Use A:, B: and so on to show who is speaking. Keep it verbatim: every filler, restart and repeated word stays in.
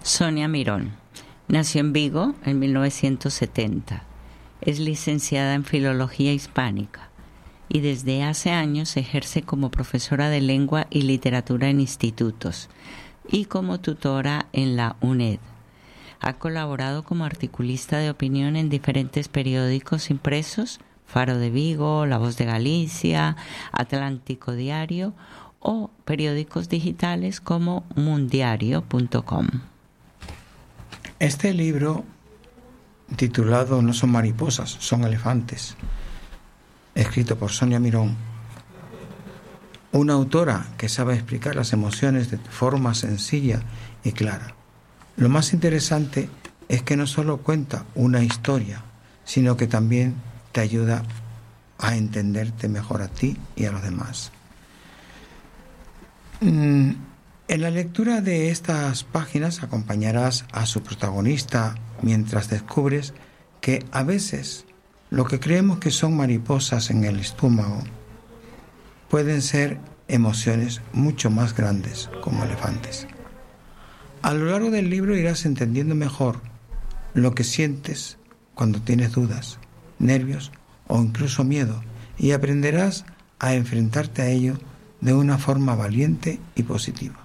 A: Sonia Mirón nació en Vigo en mil novecientos setenta. Es licenciada en Filología Hispánica y desde hace años ejerce como profesora de lengua y literatura en institutos y como tutora en la U N E D. Ha colaborado como articulista de opinión en diferentes periódicos impresos, Faro de Vigo, La Voz de Galicia, Atlántico Diario o periódicos digitales como mundiario punto com.
B: Este libro, titulado No son mariposas, son elefantes, escrito por Sonia Mirón, una autora que sabe explicar las emociones de forma sencilla y clara. Lo más interesante es que no solo cuenta una historia, sino que también te ayuda a entenderte mejor a ti y a los demás. En la lectura de estas páginas acompañarás a su protagonista mientras descubres que a veces lo que creemos que son mariposas en el estómago pueden ser emociones mucho más grandes como elefantes. A lo largo del libro irás entendiendo mejor lo que sientes cuando tienes dudas, nervios o incluso miedo, y aprenderás a enfrentarte a ello de una forma valiente y positiva.